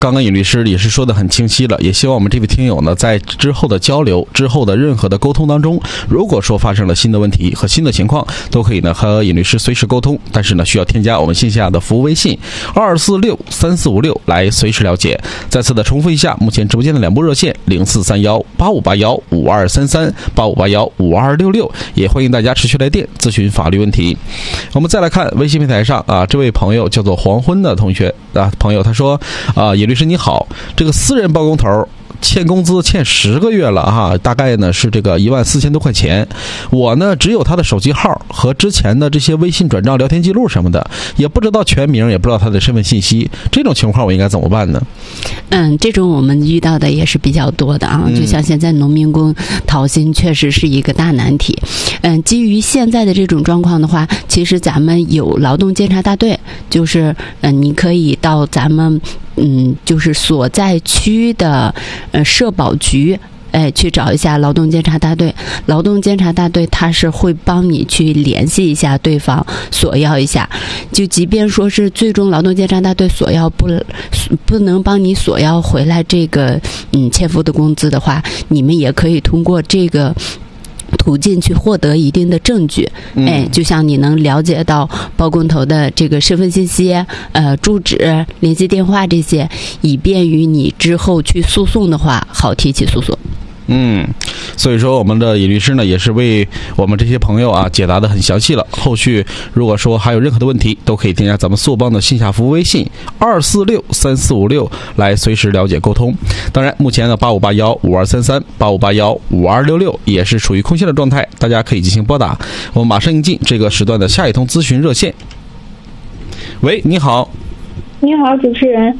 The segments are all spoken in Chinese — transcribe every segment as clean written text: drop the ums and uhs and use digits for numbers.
刚刚尹律师也是说的很清晰了，也希望我们这位听友呢，在之后的交流、之后的任何的沟通当中，如果说发生了新的问题和新的情况，都可以呢和尹律师随时沟通，但是呢需要添加我们线下的服务微信2463456来随时了解。再次的重复一下，目前直播间的两部热线04318581523385815266，也欢迎大家持续来电咨询法律问题。我们再来看微信平台上这位朋友叫做黄昏的同学朋友，他说尹律师你好，这个私人包工头欠工资欠10个月了大概呢是这个14000多块钱，我呢只有他的手机号和之前的这些微信转账聊天记录什么的，也不知道全名，也不知道他的身份信息，这种情况我应该怎么办呢？ 这种我们遇到的也是比较多的就像现在农民工讨薪确实是一个大难题。基于现在的这种状况的话，其实咱们有劳动监察大队，就是你可以到咱们就是所在区的社保局去找一下劳动监察大队。劳动监察大队他是会帮你去联系一下对方，索要一下。就即便说是最终劳动监察大队索要不能帮你索要回来这个欠付的工资的话，你们也可以通过这个途径去获得一定的证据。就像你能了解到包工头的这个身份信息、住址、联系电话这些，以便于你之后去诉讼的话好提起诉讼。 所以说我们的尹律师呢也是为我们这些朋友解答的很详细了。后续如果说还有任何的问题，都可以添加咱们硕邦的线下服务微信2463456来随时了解沟通。当然目前呢85815233 85815266也是处于空闲的状态，大家可以进行拨打。我们马上迎进这个时段的下一通咨询热线。喂，你好。 你好，主持人。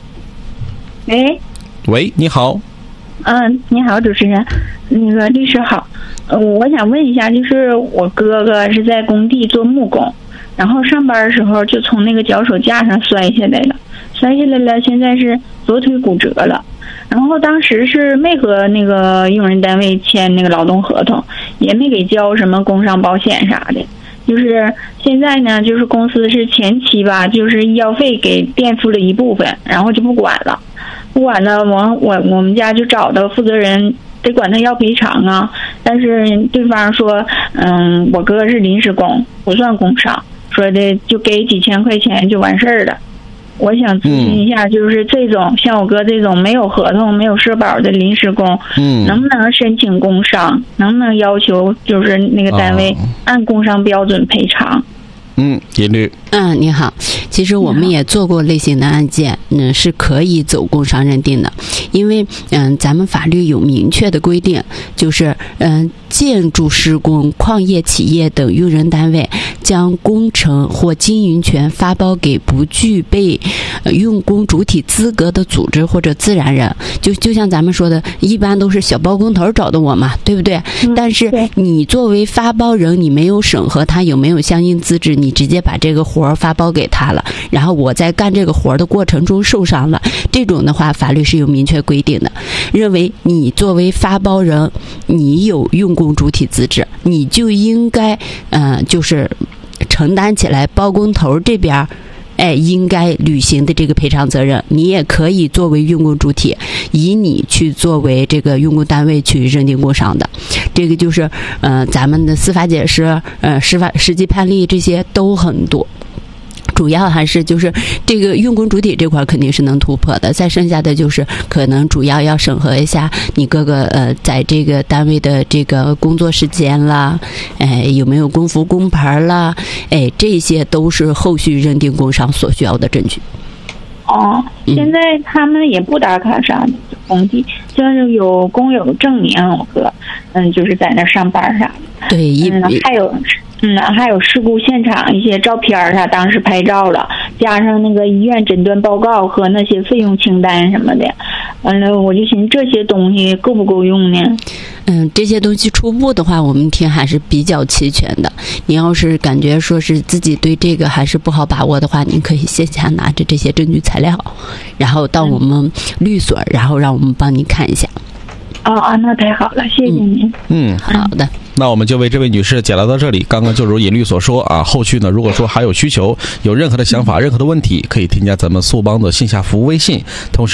喂，你好。 你好，主持人，那个律师好，我想问一下，就是我哥哥是在工地做木工，然后上班的时候就从那个脚手架上摔下来了，现在是左腿骨折了。然后当时是没和那个用人单位签那个劳动合同，也没给交什么工伤保险啥的。就是现在呢，就是公司是前期吧，就是医药费给垫付了一部分，然后就不管了，我们家就找到负责人，得管他要赔偿啊。但是对方说，我哥是临时工，不算工伤，说的就给几千块钱就完事儿了。我想咨询一下，就是这种像我哥这种没有合同、没有社保的临时工，能不能申请工伤？能不能要求就是那个单位按工伤标准赔偿？ 尹律。 你好，其实我们也做过类型的案件，是可以走工伤认定的，因为咱们法律有明确的规定，就是建筑施工、矿业企业等用人单位将工程或经营权发包给不具备用工主体资格的组织或者自然人，就像咱们说的，一般都是小包工头找的我嘛，对不对？但是你作为发包人，你没有审核他有没有相应资质，你直接把这个活发包给他了，然后我在干这个活的过程中受伤了，这种的话法律是有明确规定的，认为你作为发包人，你有用工主体资质，你就应该就是承担起来包工头这边应该履行的这个赔偿责任。你也可以作为用工主体，以你去作为这个用工单位去认定工伤的。这个就是咱们的司法解释、实际判例这些都很多。主要还是就是这个用工主体这块肯定是能突破的，再剩下的就是可能主要要审核一下你哥哥在这个单位的这个工作时间啦，有没有工服工牌啦，这些都是后续认定工伤所需要的证据。 现在他们也不打卡啥的，工地就是有工友证明我哥就是在那上班啥的。 对， 还有事故现场一些照片，他当时拍照了，加上那个医院诊断报告和那些费用清单什么的，完了我就寻思这些东西够不够用呢？ 这些东西初步的话，我们听还是比较齐全的。你要是感觉说是自己对这个还是不好把握的话，您可以线下拿着这些证据材料，然后到我们律所，然后让我们帮你看一下。 那太好了，谢谢您。 好的。 那我们就为这位女士解答到这里。刚刚就如尹律所说后续呢，如果说还有需求，有任何的想法、任何的问题，可以添加咱们速邦的线下服务微信，同时